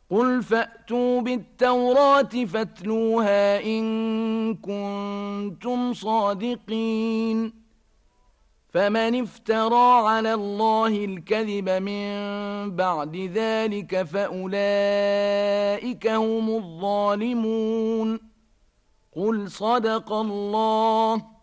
قل فأتوا بالتوراة فاتلوها إن كنتم صادقين فمن افترى على الله الكذب من بعد ذلك فأولئك هم الظالمون قل صدق الله